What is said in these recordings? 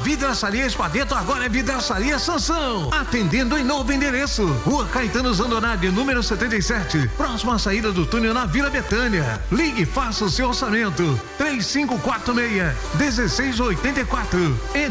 Vidraçaria Espadeto agora é Vidraçaria Sansão. Atendendo em novo endereço. Rua Caetano Zandonade, número 77. Próxima à saída do túnel na Vila Betânia. Ligue e faça o seu orçamento. 3546-1684 e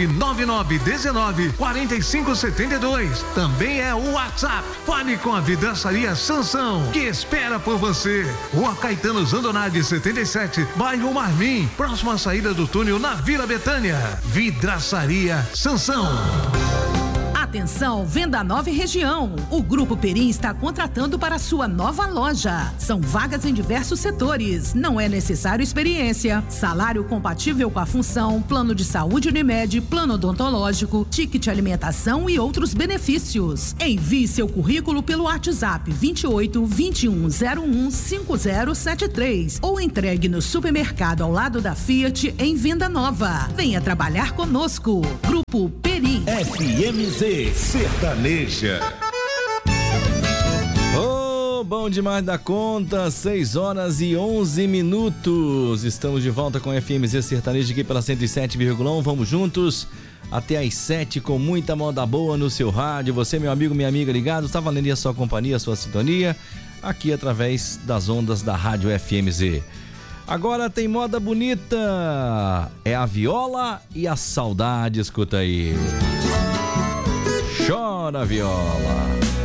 999-19-4572. Também é o WhatsApp. Fale com a Vidraçaria Sansão, que espera por você. Rua Caetano Zandonade, 77, bairro Marmim, próxima à saída do túnel na Vila Betânia. Vidraçaria Sansão. Atenção, Venda Nova e região. O Grupo Perim está contratando para sua nova loja. São vagas em diversos setores. Não é necessário experiência. Salário compatível com a função, plano de saúde Unimed, plano odontológico, ticket alimentação e outros benefícios. Envie seu currículo pelo WhatsApp 28 2101 5073 ou entregue no supermercado ao lado da Fiat em Venda Nova. Venha trabalhar conosco. Grupo Perim. FMZ Sertaneja. Oh, bom demais da conta, 6h11. Estamos de volta com FMZ Sertaneja aqui pela 107,1. Vamos juntos até às 7 com muita moda boa no seu rádio. Você, meu amigo, minha amiga ligado, tá valendo a sua companhia, a sua sintonia, aqui através das ondas da Rádio FMZ. Agora tem moda bonita, é a viola e a saudade, escuta aí. Chora viola.